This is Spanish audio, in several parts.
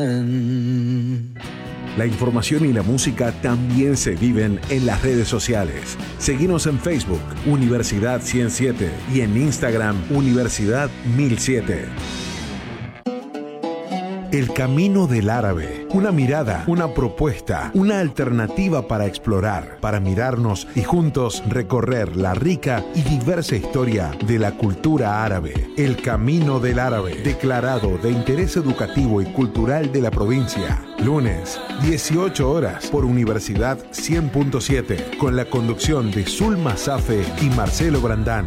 La información y la música también se viven en las redes sociales. Seguinos en Facebook, Universidad 107, y en Instagram, Universidad 1007. El Camino del Árabe. Una mirada, una propuesta, una alternativa para explorar, para mirarnos y juntos recorrer la rica y diversa historia de la cultura árabe. El Camino del Árabe, declarado de interés educativo y cultural de la provincia. Lunes, 18 horas, por Universidad 100.7, con la conducción de Zulma Safe y Marcelo Brandán.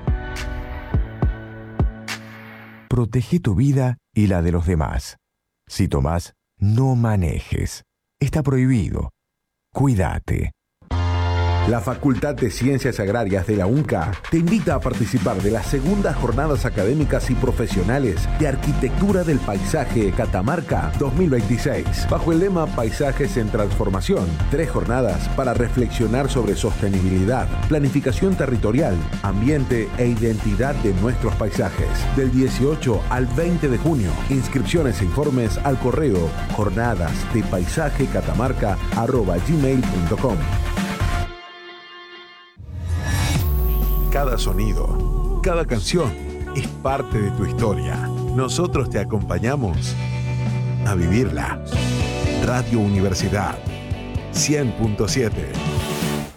Protege tu vida y la de los demás. Si tomás, no manejes. Está prohibido. Cuídate. La Facultad de Ciencias Agrarias de la UNCA te invita a participar de las segundas jornadas académicas y profesionales de Arquitectura del Paisaje Catamarca 2026, bajo el lema Paisajes en Transformación. 3 jornadas para reflexionar sobre sostenibilidad, planificación territorial, ambiente e identidad de nuestros paisajes. Del 18 al 20 de junio. Inscripciones e informes al correo jornadasdepaisaje.catamarca@gmail.com. Cada sonido, cada canción es parte de tu historia. Nosotros te acompañamos a vivirla. Radio Universidad 100.7.